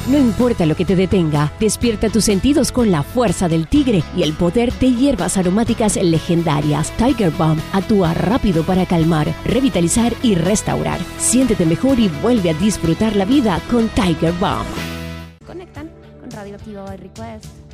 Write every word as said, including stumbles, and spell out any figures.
No importa lo que te detenga, despierta tus sentidos con la fuerza del tigre y el poder de hierbas aromáticas legendarias. Tiger Balm actúa rápido para calmar, revitalizar y restaurar. Siéntete mejor y vuelve a disfrutar la vida con Tiger Balm. Conectan con Radio Activa by Request.